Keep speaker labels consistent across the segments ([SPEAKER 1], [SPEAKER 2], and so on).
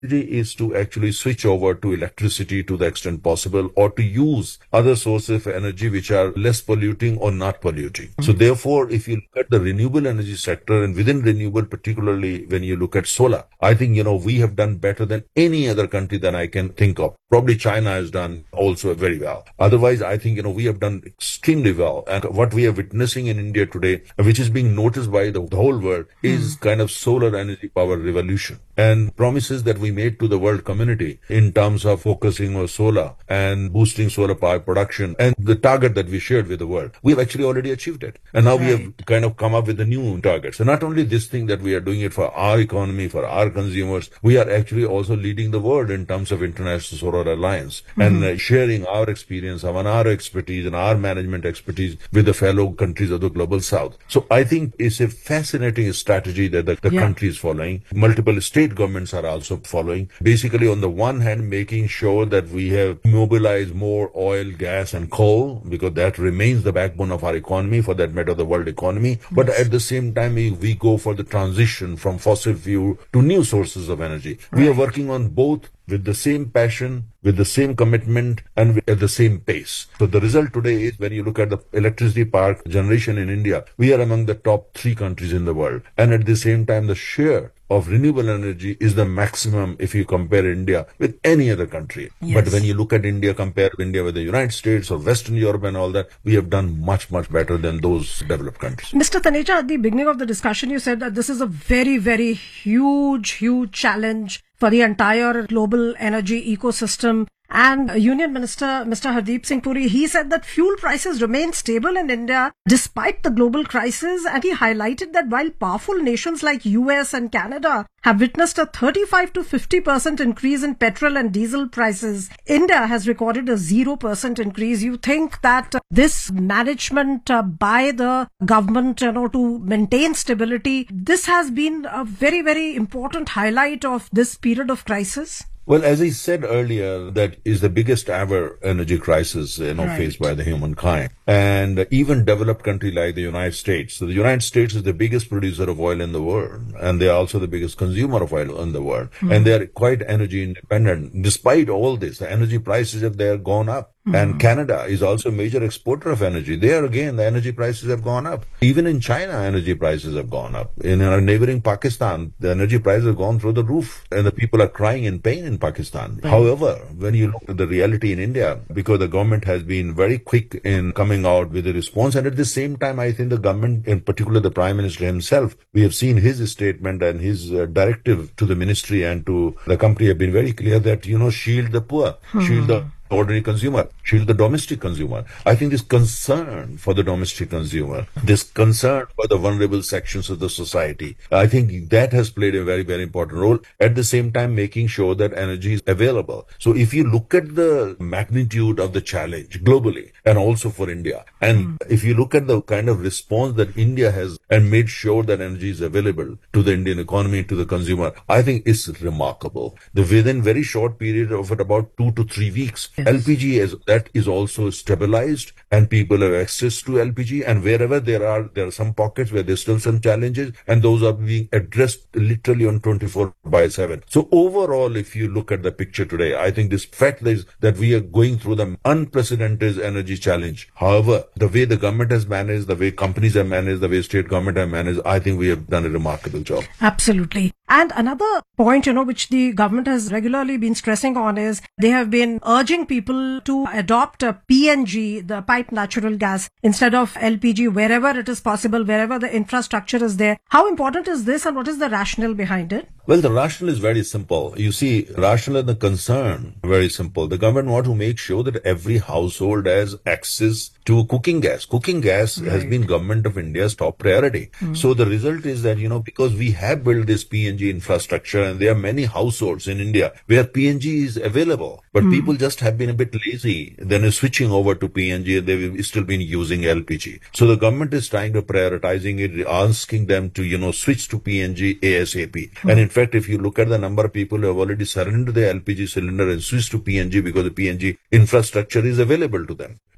[SPEAKER 1] is to actually switch over to electricity to the extent possible, or to use other sources of energy which are less polluting or not polluting. So therefore, if you look at the renewable energy sector, and within renewable, particularly when you look at solar, I think, we have done better than any other country that I can think of. Probably China has done also very well. Otherwise, I think, we have done extremely well. And what we are witnessing in India today, which is being noticed by the whole world, is kind of solar energy power revolution. And promises that we made to the world community in terms of focusing on solar and boosting solar power production, and the target that we shared with the world, we have actually already achieved it. And now we have kind of come up with the new targets. And not only this thing that we are doing it for our economy, for our consumers, we are actually also leading the world in terms of International Solar Alliance and sharing our experience, our expertise and our management expertise with the fellow countries of the global south. So I think it's a fascinating strategy that the country is following. Multiple state governments are also following. Basically, on the one hand, making sure that we have mobilized more oil, gas and coal, because that remains the backbone of our economy, for that matter, the world economy. But at the same time, we go for the transition from fossil fuel to new sources of energy. We are working on both with the same passion, with the same commitment, and at the same pace. So the result today is, when you look at the electricity power generation in India, we are among the top 3 countries in the world. And at the same time, the share of renewable energy is the maximum if you compare India with any other country. But when you look at India, compare India with the United States or Western Europe and all that, we have done much, much better than those developed countries.
[SPEAKER 2] Mr. Taneja, at the beginning of the discussion, you said that this is a very, very huge challenge for the entire global energy ecosystem. And Union Minister, Mr. Hardeep Singh Puri, he said that fuel prices remain stable in India despite the global crisis. And he highlighted that while powerful nations like US and Canada have witnessed a 35 to 50% increase in petrol and diesel prices, India has recorded a 0% increase. You think that this management by the government, to maintain stability, this has been a very, very important highlight of this period of crisis?
[SPEAKER 1] Well, as I said earlier, that is the biggest ever energy crisis, faced by the humankind. And even developed country like the United States. So the United States is the biggest producer of oil in the world, and they are also the biggest consumer of oil in the world. And they are quite energy independent. Despite all this, the energy prices have there gone up. And Canada is also a major exporter of energy. There again, the energy prices have gone up. Even in China, energy prices have gone up. In our neighboring Pakistan, the energy prices have gone through the roof, and the people are crying in pain in Pakistan. However, when you look at the reality in India, because the government has been very quick in coming out with a response, and at the same time, I think the government, in particular the Prime Minister himself, we have seen his statement and his directive to the ministry and to the company have been very clear that, shield the poor, shield the ordinary consumer, shield the domestic consumer. I think this concern for the domestic consumer, this concern for the vulnerable sections of the society, I think that has played a very, very important role. At the same time, making sure that energy is available. So if you look at the magnitude of the challenge globally and also for India, and if you look at the kind of response that India has and made sure that energy is available to the Indian economy, to the consumer, I think it's remarkable. Within very short period of about 2 to 3 weeks, LPG that is also stabilized, and people have access to LPG. And wherever there are some pockets where there's still some challenges, and those are being addressed literally on 24/7. So overall, if you look at the picture today, I think this fact is that we are going through the unprecedented energy challenge. However, the way the government has managed, the way companies have managed, the way state government have managed, I think we have done a remarkable job.
[SPEAKER 2] Absolutely. And another point, which the government has regularly been stressing on is they have been urging people to adopt a PNG, the piped natural gas, instead of LPG wherever it is possible, wherever the infrastructure is there. How important is this, and what is the rationale behind it?
[SPEAKER 1] Well, the rationale is very simple. You see, rationale and the concern, very simple. The government wants to make sure that every household has access to cooking gas. Cooking gas has been Government of India's top priority. So the result is that, because we have built this PNG infrastructure, and there are many households in India where PNG is available, but people just have been a bit lazy, then switching over to PNG, and they've still been using LPG. So the government is trying to prioritizing it, asking them to, switch to PNG ASAP. And in fact, if you look at the number of people who have already surrendered the LPG cylinder and switched to PNG because the PNG infrastructure is available to them.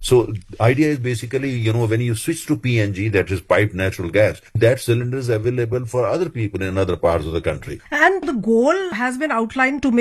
[SPEAKER 1] So idea is basically, when you switch to PNG, that is piped natural gas, that cylinder is available for other people in other parts of the country.
[SPEAKER 2] And the goal has been outlined to make